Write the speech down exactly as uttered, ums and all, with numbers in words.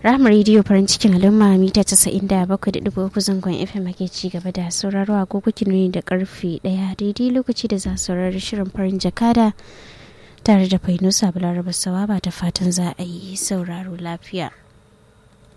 Rahama rediyo farin cikin al'umma mita casa'in da bakwai da ɗigo uku zangon F M ake ci gaba da sauraro a gogoki ne da karfe ɗaya daidai lokaci da za su saurari shirin farin jakada tare da Fainusa Balaraba Sawaba ta fatan za a yi sauraro lafiya.